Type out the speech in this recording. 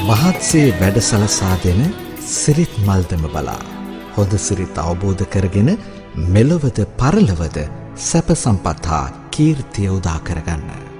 මහත්සේ වැඩසලසා දෙන සිරිත් මල්දම බලා හොඳ සිරිත් අවබෝධ කරගෙන මෙලොවද පරලොවද සැප සම්පත් හා කීර්තිය උදා කරගන්න.